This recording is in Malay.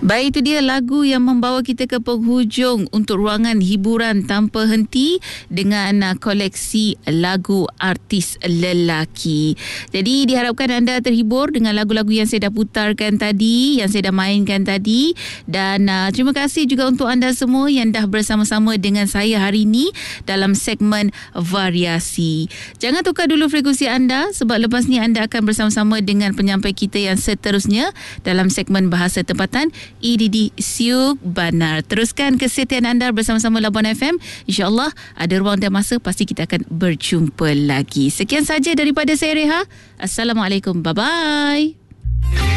Baik, itu dia lagu yang membawa kita ke penghujung untuk ruangan hiburan tanpa henti dengan koleksi lagu artis lelaki. Jadi diharapkan anda terhibur dengan lagu-lagu yang saya dah putarkan tadi, yang saya dah mainkan tadi, dan terima kasih juga untuk anda semua yang dah bersama-sama dengan saya hari ini dalam segmen variasi. Jangan tukar dulu frekuensi anda, sebab lepas ni anda akan bersama-sama dengan penyampai kita yang seterusnya dalam segmen bahasa tempatan EDD Siuk Banar. Teruskan kesetiaan anda bersama-sama Labuan FM. InsyaAllah ada ruang dan masa pasti kita akan berjumpa lagi. Sekian saja daripada saya Reha. Assalamualaikum. Bye-bye.